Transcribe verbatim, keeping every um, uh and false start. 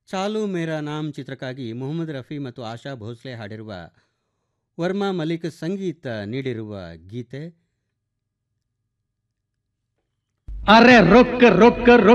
ಚಾಲು ಮೇರಾ ನಾಮ್ ಚಿತ್ರಕ್ಕಾಗಿ ಮೊಹಮ್ಮದ್ ರಫಿ ಮತ್ತು ಆಶಾ ಭೋಸ್ಲೆ ಹಾಡಿರುವ ವರ್ಮಾ ಮಲಿಕ್ ಸಂಗೀತ ನೀಡಿರುವ ಗೀತೆ ಅರೆ ರೊಕ್ಕ ರೊಕ್ಕ ರೊಕ್ಕ